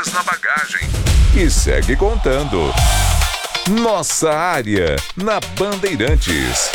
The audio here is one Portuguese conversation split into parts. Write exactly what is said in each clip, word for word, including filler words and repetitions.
horas na bagagem. E segue contando. Nossa Área, na Bandeirantes.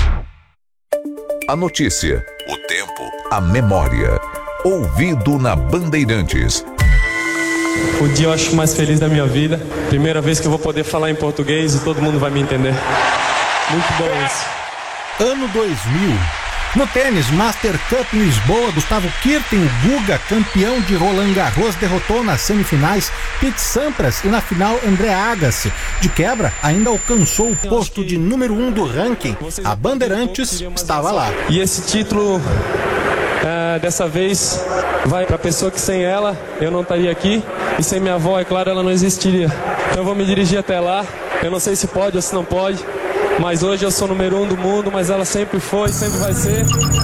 A notícia, o tempo, a memória. Ouvido na Bandeirantes. O dia eu acho mais feliz da minha vida. Primeira vez que eu vou poder falar em português e todo mundo vai me entender. Muito bom isso. Ano dois mil. No tênis, Master Cup em Lisboa, Gustavo Kirten, o Guga, campeão de Roland Garros, derrotou nas semifinais Pete Sampras e na final André Agassi. De quebra, ainda alcançou o posto de número um do ranking. A Bandeirantes estava lá. E esse título, é, dessa vez, vai para a pessoa que sem ela eu não estaria aqui. E sem minha avó, é claro, ela não existiria. Então eu vou me dirigir até lá. Eu não sei se pode ou se não pode. Mas hoje eu sou o número um do mundo, mas ela sempre foi, sempre vai ser.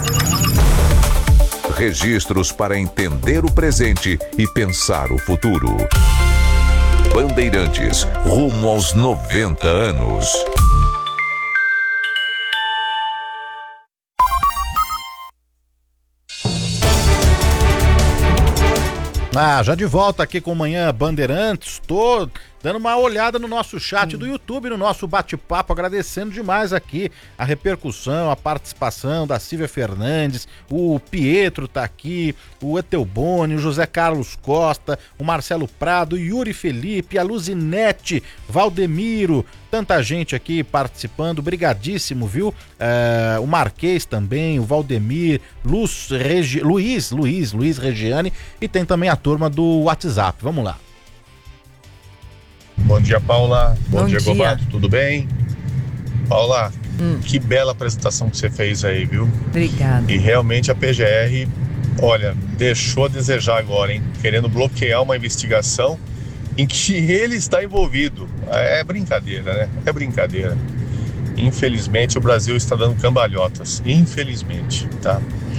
Registros para entender o presente e pensar o futuro. Bandeirantes, rumo aos noventa anos. Ah, já de volta aqui com Manhã Bandeirantes. Tô dando uma olhada no nosso chat hum. do YouTube, no nosso bate-papo, agradecendo demais aqui a repercussão, a participação da Silvia Fernandes, o Pietro tá aqui, o Etelboni, o José Carlos Costa, o Marcelo Prado, o Yuri Felipe, a Luzinete, Valdemiro, tanta gente aqui participando, brigadíssimo, viu? É, o Marquês também, o Valdemir, Luz, Regi... Luiz, Luiz, Luiz Regiane, e tem também a turma do WhatsApp. Vamos lá. Bom dia, Paula. Bom, Bom dia, dia. Gobato. Tudo bem? Paula, hum. que bela apresentação que você fez aí, viu? Obrigada. E realmente a P G R, olha, deixou a desejar agora, hein? Querendo bloquear uma investigação em que ele está envolvido. É brincadeira, né? É brincadeira. Infelizmente, o Brasil está dando cambalhotas. Infelizmente, tá?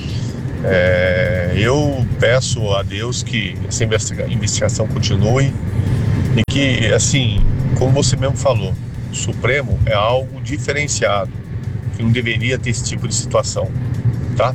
É, eu peço a Deus que essa investiga- investigação continue e que, assim, como você mesmo falou, o Supremo é algo diferenciado, que não deveria ter esse tipo de situação, tá?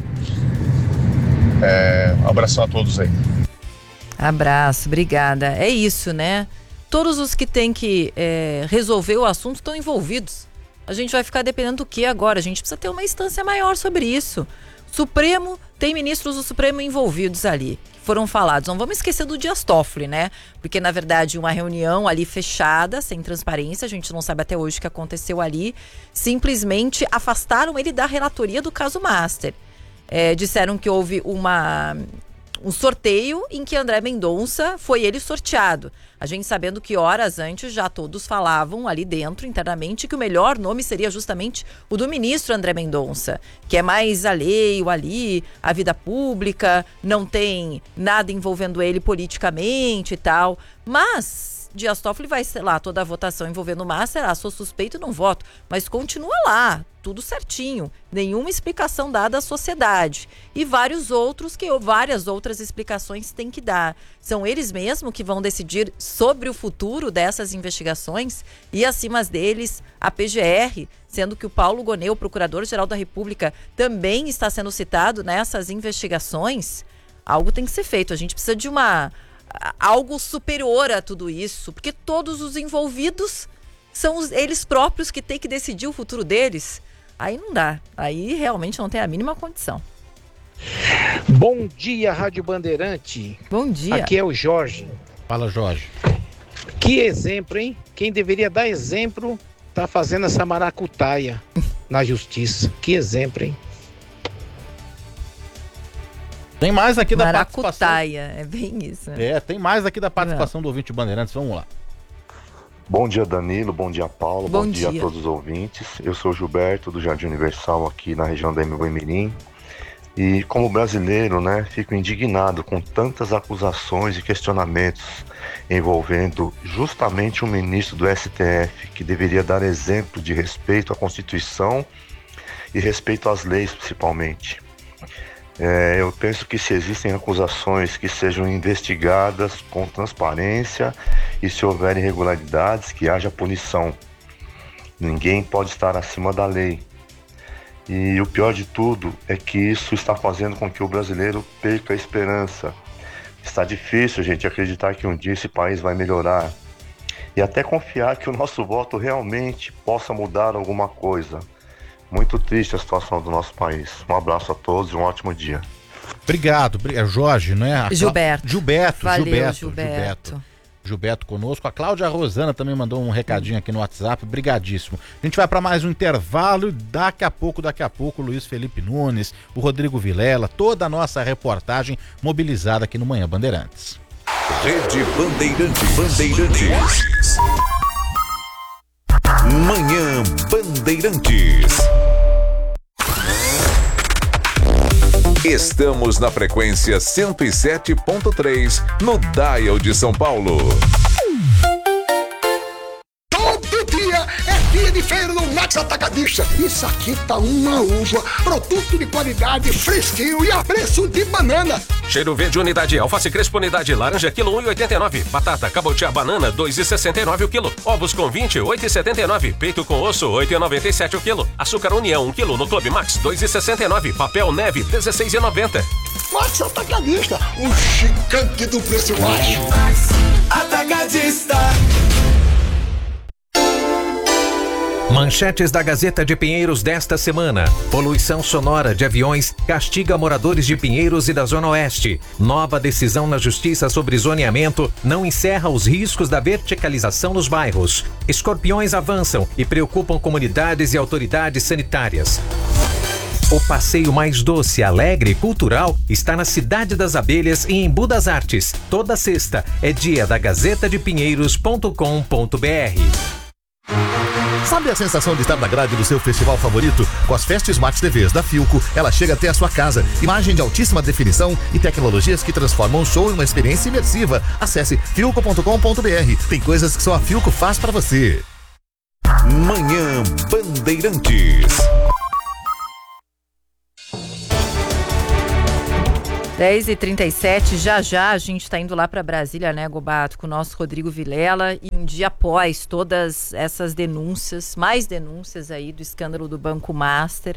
É, um abração a todos aí. Abraço, obrigada. É isso, né? Todos os que têm que é, resolver o assunto estão envolvidos. A gente vai ficar dependendo do que agora? A gente precisa ter uma instância maior sobre isso. Supremo, tem ministros do Supremo envolvidos ali, que foram falados. Não vamos esquecer do Dias Toffoli, né? Porque, na verdade, uma reunião ali fechada, sem transparência, a gente não sabe até hoje o que aconteceu ali, simplesmente afastaram ele da relatoria do caso Master. É, disseram que houve uma... um sorteio em que André Mendonça foi ele sorteado. A gente sabendo que horas antes já todos falavam ali dentro, internamente, que o melhor nome seria justamente o do ministro André Mendonça, que é mais alheio ali, a vida pública, não tem nada envolvendo ele politicamente e tal. Mas Dias Toffoli vai, sei lá, toda a votação envolvendo o Master, ah, sou suspeito e não voto, mas continua lá, tudo certinho, nenhuma explicação dada à sociedade. E vários outros, que várias outras explicações têm que dar. São eles mesmos que vão decidir sobre o futuro dessas investigações e, acima deles, a P G R, sendo que o Paulo Gonet, o Procurador-Geral da República, também está sendo citado nessas investigações. Algo tem que ser feito, a gente precisa de uma... algo superior a tudo isso, porque todos os envolvidos são os, eles próprios que têm que decidir o futuro deles. Aí não dá, aí realmente não tem a mínima condição. Bom dia, Rádio Bandeirante. Bom dia. Aqui é o Jorge. Fala, Jorge. Que exemplo, hein? Quem deveria dar exemplo tá fazendo essa maracutaia na justiça. Que exemplo, hein? Tem mais aqui da Maracutaia, participação. é bem isso. Né? É, tem mais aqui da participação é. do ouvinte Bandeirantes. Vamos lá. Bom dia, Danilo. Bom dia, Paulo. Bom, bom dia. dia a todos os ouvintes. Eu sou o Gilberto, do Jardim Universal, aqui na região da Boi-Mirim. E como brasileiro, né, fico indignado com tantas acusações e questionamentos envolvendo justamente um ministro do S T F, que deveria dar exemplo de respeito à Constituição e respeito às leis, principalmente. É, eu penso que se existem acusações que sejam investigadas com transparência e se houver irregularidades, que haja punição. Ninguém pode estar acima da lei. E o pior de tudo é que isso está fazendo com que o brasileiro perca a esperança. Está difícil, gente, acreditar que um dia esse país vai melhorar e até confiar que o nosso voto realmente possa mudar alguma coisa. Muito triste a situação do nosso país. Um abraço a todos e um ótimo dia. Obrigado, é Jorge, não é? Gilberto. Gilberto, Valeu, Gilberto, Gilberto. Gilberto. Gilberto conosco. A Cláudia Rosana também mandou um recadinho aqui no WhatsApp. Brigadíssimo. A gente vai para mais um intervalo. Daqui a pouco, daqui a pouco, o Luiz Felipe Nunes, o Rodrigo Vilela, toda a nossa reportagem mobilizada aqui no Manhã Bandeirantes. Rede Bandeirantes. Bandeirantes. Manhã Bandeirantes. Estamos na frequência cento e sete ponto três no Dial de São Paulo. Todo dia é dia de feira no Max Atacadista. Isso aqui tá uma uva, produto de qualidade, fresquinho e a preço de banana. Cheiro verde unidade, alface crespo unidade, laranja quilo um e oitenta e nove, batata cabotiá banana dois e sessenta e nove o quilo, ovos com vinte, oito e setenta e nove, peito com osso oito e noventa e sete o quilo, açúcar União um quilo no Clube Max dois e sessenta e nove, papel neve dezesseis e noventa. Max Atacadista, o gigante do preço baixo. Atacadista. Manchetes da Gazeta de Pinheiros desta semana. Poluição sonora de aviões castiga moradores de Pinheiros e da Zona Oeste. Nova decisão na Justiça sobre zoneamento não encerra os riscos da verticalização nos bairros. Escorpiões avançam e preocupam comunidades e autoridades sanitárias. O passeio mais doce, alegre e cultural está na Cidade das Abelhas e em Embu das Artes. Toda sexta é dia da gazeta de pinheiros ponto com ponto br. Sabe a sensação de estar na grade do seu festival favorito? Com as Fest Smart T Vs da Philco, ela chega até a sua casa. Imagem de altíssima definição e tecnologias que transformam o show em uma experiência imersiva. Acesse philco ponto com ponto br. Tem coisas que só a Philco faz pra você. Manhã Bandeirantes. dez e trinta e sete, já já a gente está indo lá para Brasília, né, Gobato, com o nosso Rodrigo Vilela, e um dia após todas essas denúncias, mais denúncias aí do escândalo do Banco Master,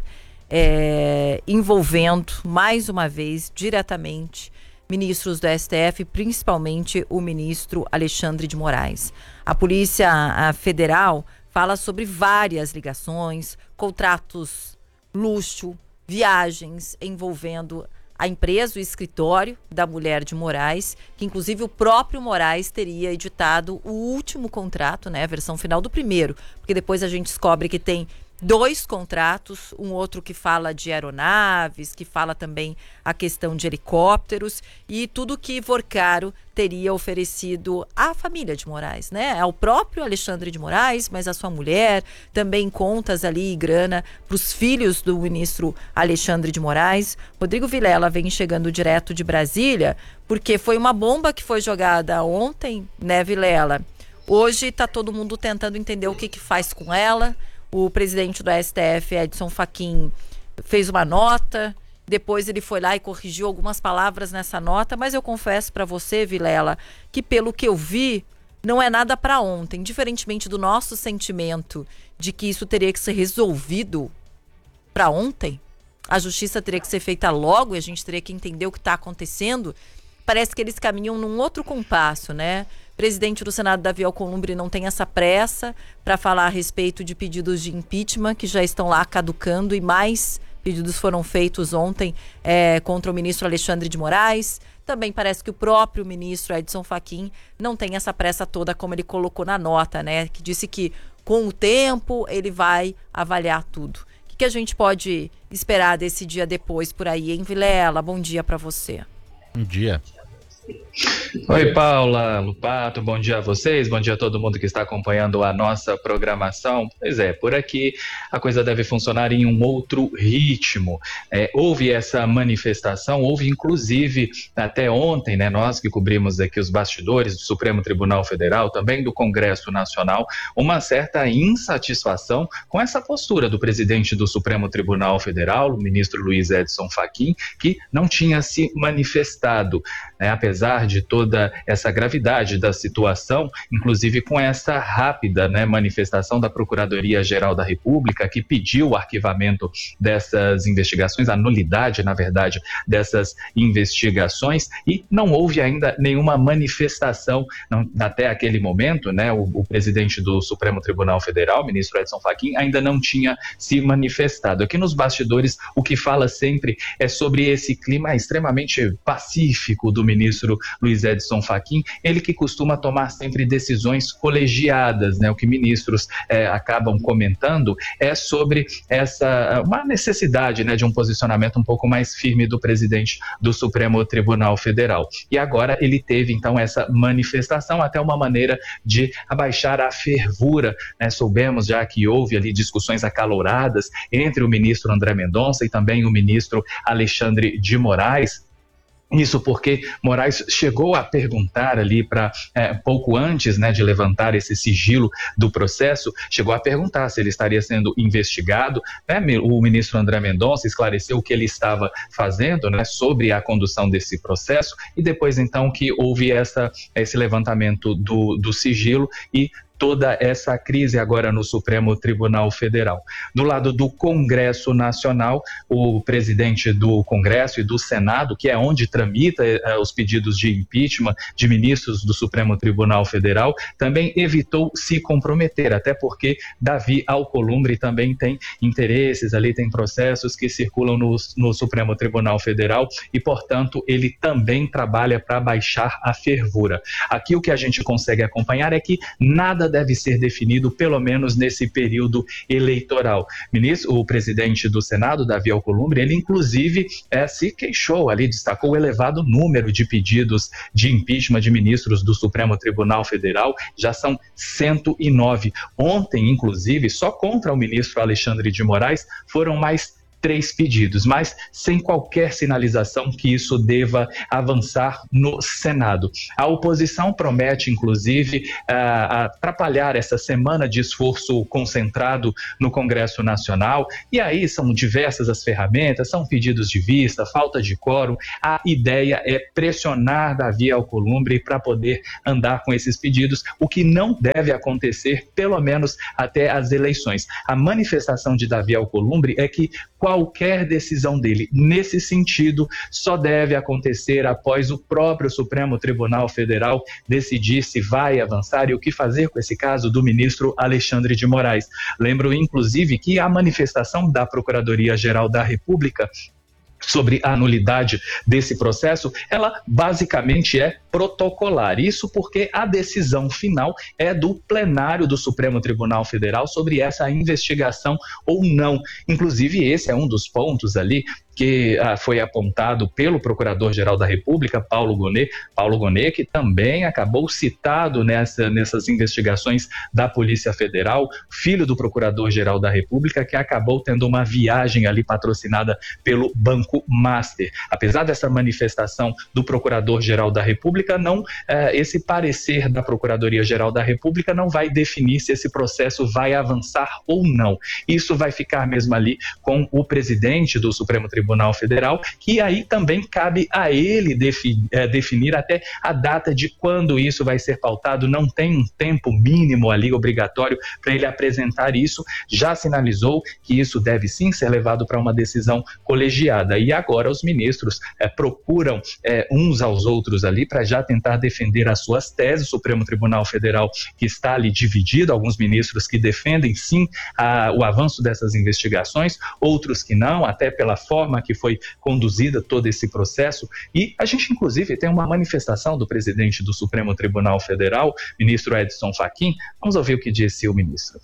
é, envolvendo, mais uma vez, diretamente, ministros do S T F, principalmente o ministro Alexandre de Moraes. A Polícia Federal fala sobre várias ligações, contratos luxo, viagens envolvendo a empresa, o escritório da mulher de Moraes, que inclusive o próprio Moraes teria editado o último contrato, né, a versão final do primeiro, porque depois a gente descobre que tem dois contratos, um outro que fala de aeronaves, que fala também a questão de helicópteros e tudo que Vorcaro teria oferecido à família de Moraes, né? Ao próprio Alexandre de Moraes, mas à sua mulher, também contas ali e grana para os filhos do ministro Alexandre de Moraes. Rodrigo Vilela vem chegando direto de Brasília, porque foi uma bomba que foi jogada ontem, né, Vilela? Hoje está todo mundo tentando entender o que, que faz com ela. O presidente do S T F, Edson Fachin, fez uma nota, depois ele foi lá e corrigiu algumas palavras nessa nota, mas eu confesso para você, Vilela, que pelo que eu vi, não é nada para ontem, diferentemente do nosso sentimento de que isso teria que ser resolvido para ontem, a justiça teria que ser feita logo e a gente teria que entender o que está acontecendo. Parece que eles caminham num outro compasso, né? Presidente do Senado, Davi Alcolumbre, não tem essa pressa para falar a respeito de pedidos de impeachment que já estão lá caducando e mais pedidos foram feitos ontem é, contra o ministro Alexandre de Moraes. Também parece que o próprio ministro Edson Fachin não tem essa pressa toda como ele colocou na nota, né? Que disse que com o tempo ele vai avaliar tudo. O que, que a gente pode esperar desse dia depois por aí, hein, Vilela? Bom dia para você. Bom dia. Oi, Paula, Lupato, bom dia a vocês, bom dia a todo mundo que está acompanhando a nossa programação. Pois é, por aqui a coisa deve funcionar em um outro ritmo. É, houve essa manifestação, houve inclusive até ontem, né, nós que cobrimos aqui os bastidores do Supremo Tribunal Federal, também do Congresso Nacional, uma certa insatisfação com essa postura do presidente do Supremo Tribunal Federal, o ministro Luiz Edson Fachin, que não tinha se manifestado, né, apesar apesar de toda essa gravidade da situação, inclusive com essa rápida, né, manifestação da Procuradoria-Geral da República, que pediu o arquivamento dessas investigações, a nulidade, na verdade, dessas investigações, e não houve ainda nenhuma manifestação, não, até aquele momento, né, o, o presidente do Supremo Tribunal Federal, o ministro Edson Fachin, ainda não tinha se manifestado. Aqui nos bastidores, o que fala sempre é sobre esse clima extremamente pacífico do ministro Luiz Edson Fachin, ele que costuma tomar sempre decisões colegiadas, né? O que ministros é, acabam comentando é sobre essa, uma necessidade, né, de um posicionamento um pouco mais firme do presidente do Supremo Tribunal Federal. E agora ele teve, então, essa manifestação, até uma maneira de abaixar a fervura, né? Soubemos já que houve ali discussões acaloradas entre o ministro André Mendonça e também o ministro Alexandre de Moraes. Isso porque Moraes chegou a perguntar ali para é, pouco antes, né, de levantar esse sigilo do processo, chegou a perguntar se ele estaria sendo investigado, né? O ministro André Mendonça esclareceu o que ele estava fazendo, né, sobre a condução desse processo, e depois então que houve essa, esse levantamento do, do sigilo e toda essa crise agora no Supremo Tribunal Federal. Do lado do Congresso Nacional, o presidente do Congresso e do Senado, que é onde tramita eh, os pedidos de impeachment de ministros do Supremo Tribunal Federal, também evitou se comprometer, até porque Davi Alcolumbre também tem interesses ali, tem processos que circulam no, no Supremo Tribunal Federal e, portanto, ele também trabalha para baixar a fervura. Aqui o que a gente consegue acompanhar é que nada deve ser definido, pelo menos nesse período eleitoral. Ministro, o presidente do Senado, Davi Alcolumbre, ele inclusive é, se queixou ali, destacou o elevado número de pedidos de impeachment de ministros do Supremo Tribunal Federal, já são cento e nove. Ontem, inclusive, só contra o ministro Alexandre de Moraes foram mais três pedidos, mas sem qualquer sinalização que isso deva avançar no Senado. A oposição promete, inclusive, uh, atrapalhar essa semana de esforço concentrado no Congresso Nacional, e aí são diversas as ferramentas, são pedidos de vista, falta de quórum. A ideia é pressionar Davi Alcolumbre para poder andar com esses pedidos, o que não deve acontecer, pelo menos até as eleições. A manifestação de Davi Alcolumbre é que qualquer decisão dele nesse sentido só deve acontecer após o próprio Supremo Tribunal Federal decidir se vai avançar e o que fazer com esse caso do ministro Alexandre de Moraes. Lembro, inclusive, que a manifestação da Procuradoria-Geral da República sobre a nulidade desse processo, ela basicamente é protocolar. Isso porque a decisão final é do plenário do Supremo Tribunal Federal sobre essa investigação ou não. Inclusive, esse é um dos pontos ali que ah, foi apontado pelo Procurador-Geral da República, Paulo Gonet, Paulo Gonet, que também acabou citado nessa, nessas investigações da Polícia Federal, filho do Procurador-Geral da República, que acabou tendo uma viagem ali patrocinada pelo Banco Master. Apesar dessa manifestação do Procurador-Geral da República, não, eh, esse parecer da Procuradoria-Geral da República não vai definir se esse processo vai avançar ou não. Isso vai ficar mesmo ali com o presidente do Supremo Tribunal Tribunal Federal, que aí também cabe a ele defi- é, definir até a data de quando isso vai ser pautado. Não tem um tempo mínimo ali obrigatório para ele apresentar isso. Já sinalizou que isso deve sim ser levado para uma decisão colegiada. E agora os ministros é, procuram é, uns aos outros ali para já tentar defender as suas teses. O Supremo Tribunal Federal que está ali dividido, alguns ministros que defendem sim a, o avanço dessas investigações, outros que não, até pela forma que foi conduzida todo esse processo. E a gente inclusive tem uma manifestação do presidente do Supremo Tribunal Federal, ministro Edson Fachin. Vamos ouvir o que disse o ministro.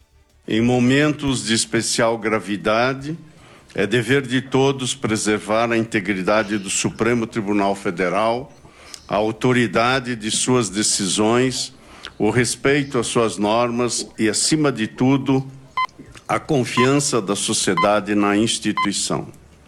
Em momentos de especial gravidade, é dever de todos preservar a integridade do Supremo Tribunal Federal, a autoridade de suas decisões, o respeito às suas normas e, acima de tudo, a confiança da sociedade na instituição.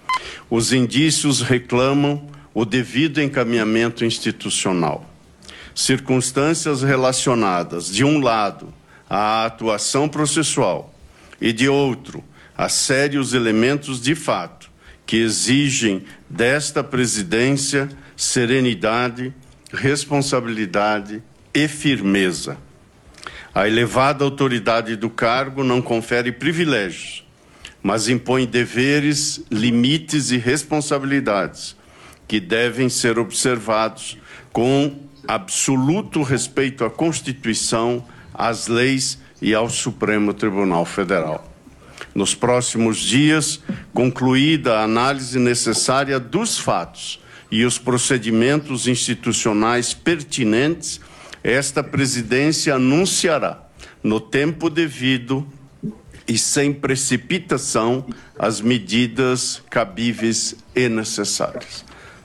Os indícios reclamam o devido encaminhamento institucional. Circunstâncias relacionadas, de um lado, à atuação processual e, de outro, a sérios elementos de fato que exigem desta presidência serenidade, responsabilidade e firmeza. A elevada autoridade do cargo não confere privilégios, mas impõe deveres, limites e responsabilidades que devem ser observados com absoluto respeito à Constituição, às leis e ao Supremo Tribunal Federal. Nos próximos dias, concluída a análise necessária dos fatos e os procedimentos institucionais pertinentes, esta presidência anunciará, no tempo devido e sem precipitação, as medidas cabíveis e necessárias.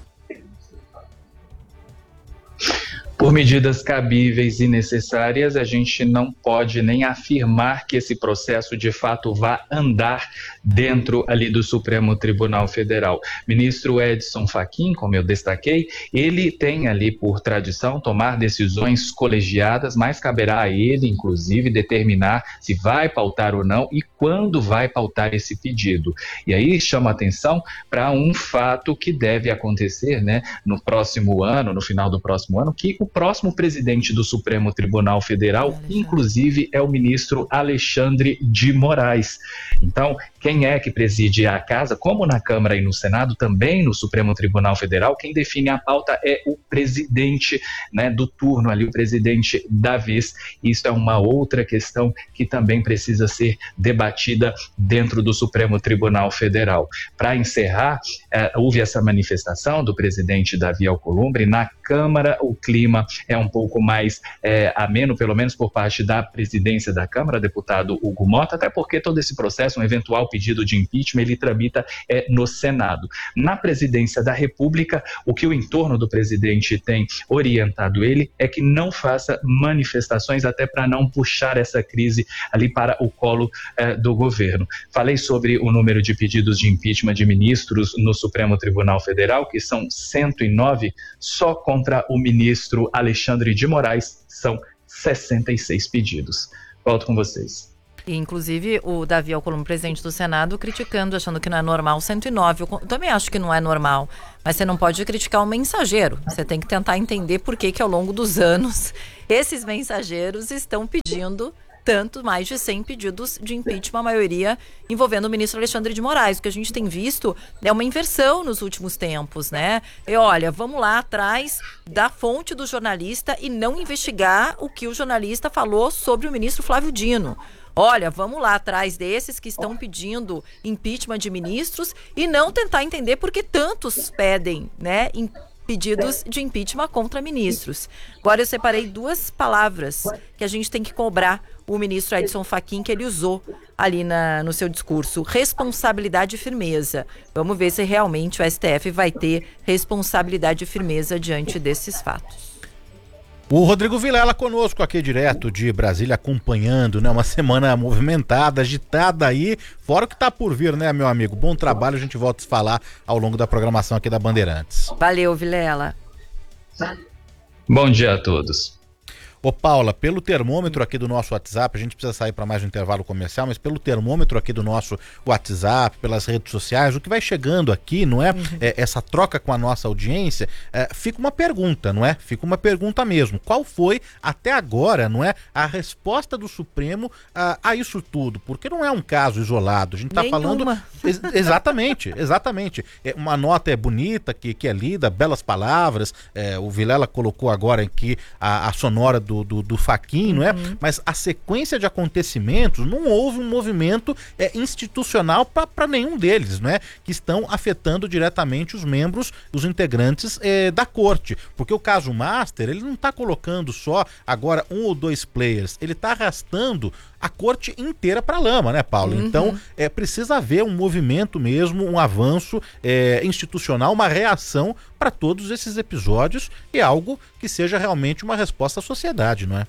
Por medidas cabíveis e necessárias, a gente não pode nem afirmar que esse processo de fato vá andar dentro ali do Supremo Tribunal Federal. Ministro Edson Fachin, como eu destaquei, ele tem ali por tradição tomar decisões colegiadas, mas caberá a ele, inclusive, determinar se vai pautar ou não e quando vai pautar esse pedido. E aí chama atenção para um fato que deve acontecer, né, no próximo ano, no final do próximo ano, que o próximo presidente do Supremo Tribunal Federal, inclusive, é o ministro Alexandre de Moraes. Então, quem é que preside a casa, como na Câmara e no Senado, também no Supremo Tribunal Federal, quem define a pauta é o presidente, né, do turno ali, o presidente da vez. Isso é uma outra questão que também precisa ser debatida dentro do Supremo Tribunal Federal. Para encerrar, eh, houve essa manifestação do presidente Davi Alcolumbre. Na Câmara, o clima é um pouco mais é, ameno, pelo menos por parte da presidência da Câmara, deputado Hugo Mota, até porque todo esse processo, um eventual pedido de impeachment, ele tramita é, no Senado. Na presidência da República, o que o entorno do presidente tem orientado ele é que não faça manifestações, até para não puxar essa crise ali para o colo é, do governo. Falei sobre o número de pedidos de impeachment de ministros no Supremo Tribunal Federal, que são cento e nove, só contra o ministro Alexandre de Moraes são sessenta e seis pedidos. Volto com vocês. E, inclusive, o Davi Alcolumbre, presidente do Senado, criticando, achando que não é normal cento e nove. Eu também acho que não é normal, mas você não pode criticar o mensageiro. Você tem que tentar entender por que que ao longo dos anos esses mensageiros estão pedindo tanto, mais de cem pedidos de impeachment, a maioria envolvendo o ministro Alexandre de Moraes. O que a gente tem visto é uma inversão nos últimos tempos, né? E olha, vamos lá atrás da fonte do jornalista e não investigar o que o jornalista falou sobre o ministro Flávio Dino. Olha, vamos lá atrás desses que estão pedindo impeachment de ministros e não tentar entender por que tantos pedem, né, pedidos de impeachment contra ministros. Agora eu separei duas palavras que a gente tem que cobrar o ministro Edson Fachin, que ele usou ali na, no seu discurso: responsabilidade e firmeza. Vamos ver se realmente o S T F vai ter responsabilidade e firmeza diante desses fatos. O Rodrigo Vilela conosco aqui direto de Brasília, acompanhando, né? Uma semana movimentada, agitada aí, fora o que tá por vir, né, meu amigo? Bom trabalho, a gente volta a se falar ao longo da programação aqui da Bandeirantes. Valeu, Vilela. Bom dia a todos. Ô Paula, pelo termômetro aqui do nosso WhatsApp, a gente precisa sair para mais um intervalo comercial, mas pelo termômetro aqui do nosso WhatsApp, pelas redes sociais, o que vai chegando aqui, não é? Uhum. é essa troca com a nossa audiência, é, fica uma pergunta, não é? Fica uma pergunta mesmo. Qual foi, até agora, não é, a resposta do Supremo a, a isso tudo? Porque não é um caso isolado, a gente está falando... Ex exatamente, exatamente. É, uma nota é bonita, que, que é lida, belas palavras, é, o Vilela colocou agora aqui a, a sonora do Do, do, do Fachin, não é? Uhum. Mas a sequência de acontecimentos, não houve um movimento é, institucional para nenhum deles, não é? Que estão afetando diretamente os membros, os integrantes é, da corte. Porque o caso Master, ele não está colocando só agora um ou dois players, ele está arrastando a corte inteira para a lama, né, Paulo? Uhum. Então, é, precisa haver um movimento mesmo, um avanço é, institucional, uma reação para todos esses episódios e algo que seja realmente uma resposta à sociedade, não é?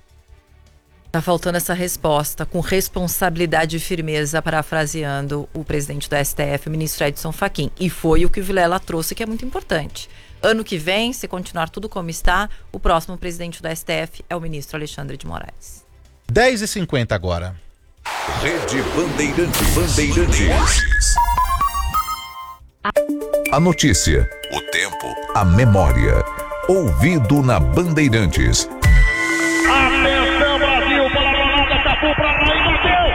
Tá faltando essa resposta com responsabilidade e firmeza, parafraseando o presidente do S T F, o ministro Edson Fachin. E foi o que o Vilela trouxe, que é muito importante. Ano que vem, se continuar tudo como está, o próximo presidente do S T F é o ministro Alexandre de Moraes. dez e cinquenta agora. Rede Bandeirantes. Bandeirantes. A notícia, o tempo, a memória. Ouvido na Bandeirantes. Atenção, Brasil, para a Ronaldo, Cafu para lá e bateu!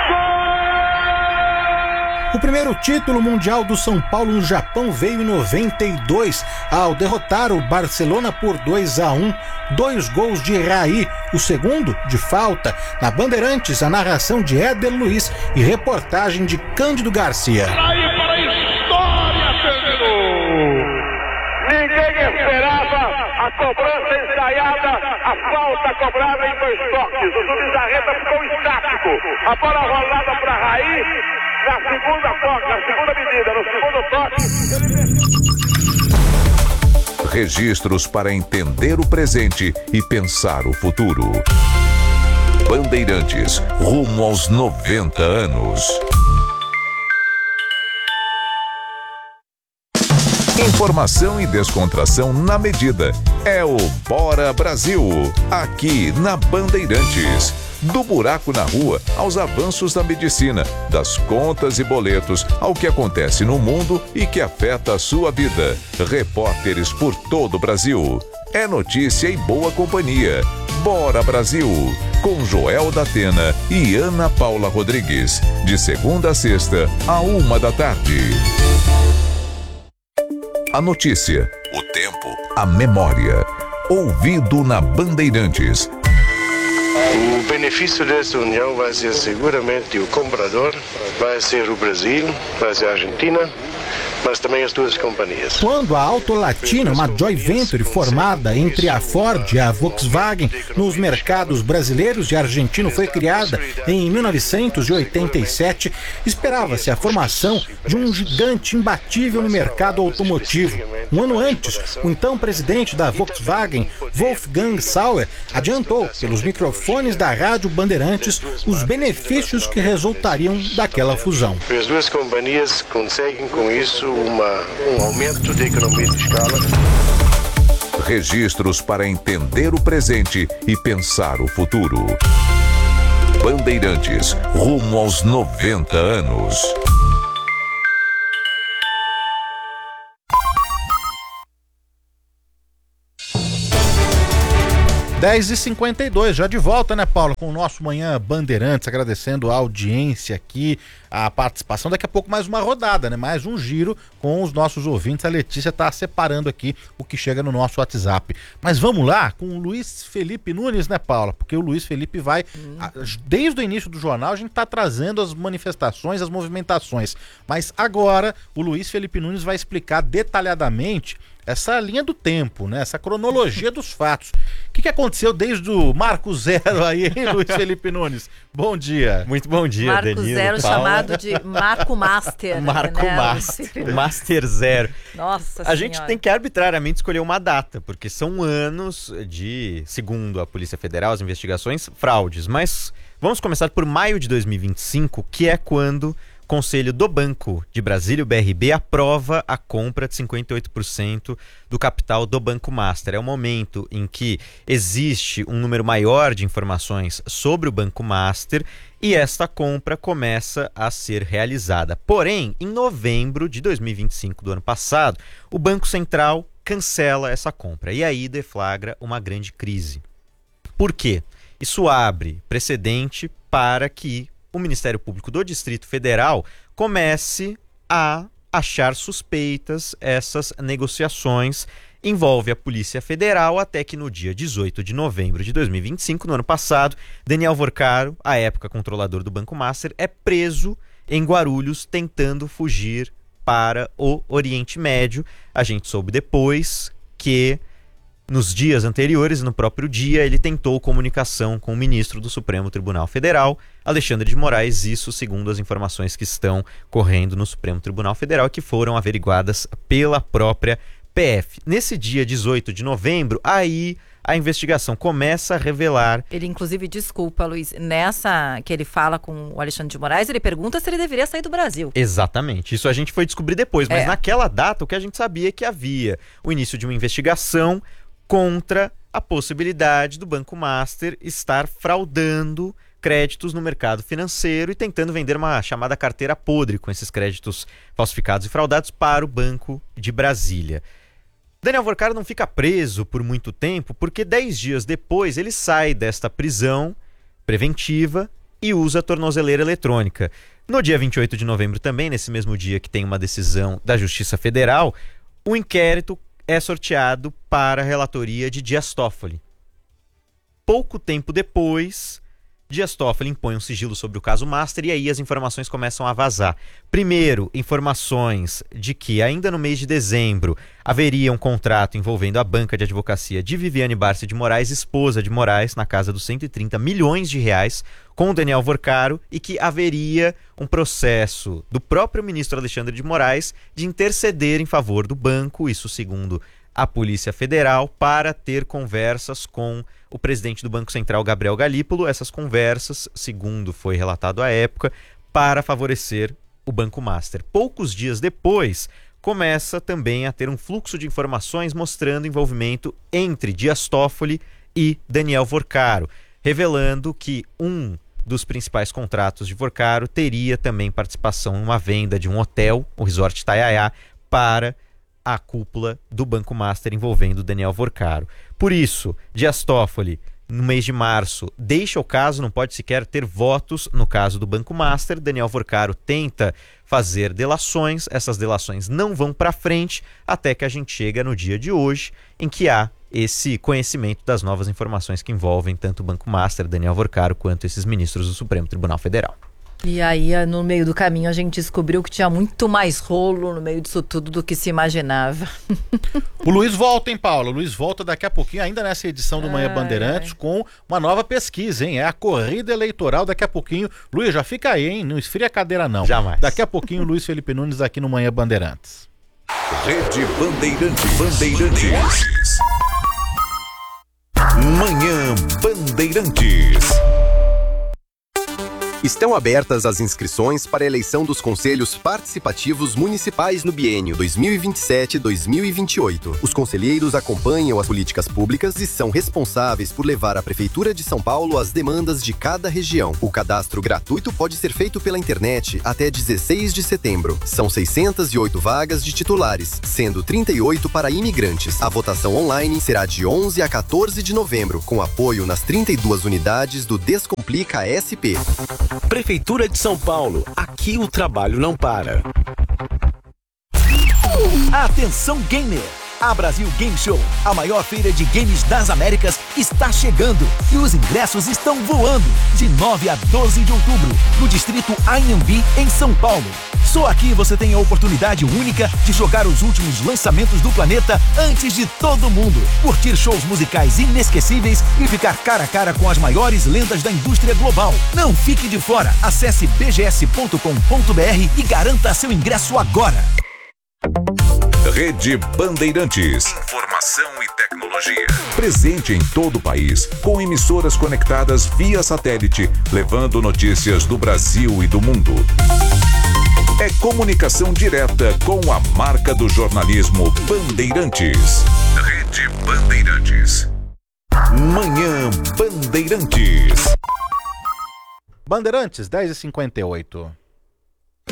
O primeiro título mundial do São Paulo no Japão veio em noventa e dois, ao derrotar o Barcelona por dois a um, dois gols de Raí, o segundo de falta. Na Bandeirantes, a narração de Éder Luiz e reportagem de Cândido Garcia. Raí para a história, terminou! Ninguém esperava a cobrança ensaiada, a falta cobrada em dois toques. O Zubizarreta ficou estático. A bola rolada para Raí. Na segunda toque, na segunda medida, no segundo toque. Registros para entender o presente e pensar o futuro. Bandeirantes, rumo aos noventa anos. Informação e descontração na medida. É o Bora Brasil, aqui na Bandeirantes. Do buraco na rua aos avanços da medicina, das contas e boletos ao que acontece no mundo e que afeta a sua vida. Repórteres por todo o Brasil. É notícia e boa companhia. Bora Brasil, com Joel da Atena e Ana Paula Rodrigues. De segunda a sexta, a uma da tarde. A notícia, o tempo, a memória. Ouvido na Bandeirantes. O benefício dessa união vai ser seguramente o comprador, vai ser o Brasil, vai ser a Argentina, mas também as duas companhias. Quando a Auto Latina, uma joint venture formada entre a Ford e a Volkswagen nos mercados brasileiros e argentino, foi criada em mil novecentos e oitenta e sete, esperava-se a formação de um gigante imbatível no mercado automotivo. Um ano antes, o então presidente da Volkswagen, Wolfgang Sauer, adiantou pelos microfones da Rádio Bandeirantes os benefícios que resultariam daquela fusão. As duas companhias conseguem com isso Uma, um aumento de economia de escala. Registros para entender o presente e pensar o futuro. Bandeirantes, rumo aos noventa anos. dez e cinquenta e dois, já de volta, né, Paulo, com o nosso Manhã Bandeirantes, agradecendo a audiência aqui, a participação. Daqui a pouco mais uma rodada, né, mais um giro com os nossos ouvintes. A Letícia tá separando aqui o que chega no nosso WhatsApp. Mas vamos lá com o Luiz Felipe Nunes, né, Paula? Porque o Luiz Felipe vai, hum. desde o início do jornal, a gente tá trazendo as manifestações, as movimentações. Mas agora o Luiz Felipe Nunes vai explicar detalhadamente essa linha do tempo, né? Essa cronologia dos fatos. O que, que aconteceu desde o Marco Zero aí, hein, Luiz Felipe Nunes? Bom dia. Muito bom dia, Marco Danilo, Zero, Paula. Chamado de Marco Master. Marco né, Master, Master Zero. Nossa A senhora. gente tem que arbitrariamente escolher uma data, porque são anos de, segundo a Polícia Federal, as investigações, fraudes. Mas vamos começar por maio de dois mil e vinte e cinco, que é quando o Conselho do Banco de Brasília, o B R B, aprova a compra de cinquenta e oito por cento do capital do Banco Master. É o momento em que existe um número maior de informações sobre o Banco Master e esta compra começa a ser realizada. Porém, em novembro de dois mil e vinte e cinco do ano passado, o Banco Central cancela essa compra e aí deflagra uma grande crise. Por quê? Isso abre precedente para que o Ministério Público do Distrito Federal comece a achar suspeitas essas negociações. Envolve a Polícia Federal até que no dia dezoito de novembro de dois mil e vinte e cinco, no ano passado, Daniel Vorcaro, à época controlador do Banco Master, é preso em Guarulhos tentando fugir para o Oriente Médio. A gente soube depois que nos dias anteriores, no próprio dia, ele tentou comunicação com o ministro do Supremo Tribunal Federal, Alexandre de Moraes, isso segundo as informações que estão correndo no Supremo Tribunal Federal, que foram averiguadas pela própria P F. Nesse dia dezoito de novembro, aí a investigação começa a revelar... Ele, inclusive, desculpa, Luiz, nessa que ele fala com o Alexandre de Moraes, ele pergunta se ele deveria sair do Brasil. Exatamente, isso a gente foi descobrir depois, mas é. naquela data o que a gente sabia é que havia o início de uma investigação contra a possibilidade do Banco Master estar fraudando créditos no mercado financeiro e tentando vender uma chamada carteira podre com esses créditos falsificados e fraudados para o Banco de Brasília. Daniel Vorcaro não fica preso por muito tempo, porque dez dias depois ele sai desta prisão preventiva e usa a tornozeleira eletrônica. No dia vinte e oito de novembro também, nesse mesmo dia que tem uma decisão da Justiça Federal, o inquérito é sorteado para a relatoria de Dias Toffoli. Pouco tempo depois, Dias Toffoli impõe um sigilo sobre o caso Master e aí as informações começam a vazar. Primeiro, informações de que ainda no mês de dezembro haveria um contrato envolvendo a banca de advocacia de Viviane Barsi de Moraes, esposa de Moraes, na casa dos cento e trinta milhões de reais, com o Daniel Vorcaro, e que haveria um processo do próprio ministro Alexandre de Moraes de interceder em favor do banco, isso segundo a Polícia Federal, para ter conversas com o presidente do Banco Central, Gabriel Galípolo. Essas conversas, segundo foi relatado à época, para favorecer o Banco Master. Poucos dias depois, começa também a ter um fluxo de informações mostrando envolvimento entre Dias Toffoli e Daniel Vorcaro, revelando que um dos principais contratos de Vorcaro teria também participação em uma venda de um hotel, o Resort Itaiaia, para a cúpula do Banco Master envolvendo Daniel Vorcaro. Por isso, Dias Toffoli, no mês de março, deixa o caso, não pode sequer ter votos no caso do Banco Master. Daniel Vorcaro tenta fazer delações, essas delações não vão para frente, até que a gente chega no dia de hoje, em que há esse conhecimento das novas informações que envolvem tanto o Banco Master, Daniel Vorcaro, quanto esses ministros do Supremo Tribunal Federal. E aí, no meio do caminho, a gente descobriu que tinha muito mais rolo no meio disso tudo do que se imaginava. O Luiz volta, hein, Paulo? O Luiz volta daqui a pouquinho, ainda nessa edição do Manhã Bandeirantes, ai. com uma nova pesquisa, hein? É a corrida eleitoral daqui a pouquinho. Luiz, já fica aí, hein? Não esfria a cadeira, não. Jamais. Daqui a pouquinho, o Luiz Felipe Nunes aqui no Manhã Bandeirantes. Rede Bandeirantes. Bandeirantes. Manhã Bandeirantes. Estão abertas as inscrições para a eleição dos Conselhos Participativos Municipais no biênio dois mil e vinte e sete a dois mil e vinte e oito. Os conselheiros acompanham as políticas públicas e são responsáveis por levar à Prefeitura de São Paulo as demandas de cada região. O cadastro gratuito pode ser feito pela internet até dezesseis de setembro. São seiscentas e oito vagas de titulares, sendo trinta e oito para imigrantes. A votação online será de onze a quatorze de novembro, com apoio nas trinta e duas unidades do Descomplica S P. Prefeitura de São Paulo, aqui o trabalho não para. Atenção gamer! A Brasil Game Show, a maior feira de games das Américas, está chegando e os ingressos estão voando de nove a doze de outubro no distrito Anhembi, em São Paulo. Só aqui você tem a oportunidade única de jogar os últimos lançamentos do planeta antes de todo mundo, curtir shows musicais inesquecíveis e ficar cara a cara com as maiores lendas da indústria global. Não fique de fora, acesse b g s ponto com ponto b r e garanta seu ingresso agora. Rede Bandeirantes. Informação e tecnologia. Presente em todo o país, com emissoras conectadas via satélite, levando notícias do Brasil e do mundo. É comunicação direta com a marca do jornalismo Bandeirantes. Rede Bandeirantes. Manhã Bandeirantes. Bandeirantes, dez e cinquenta e oito.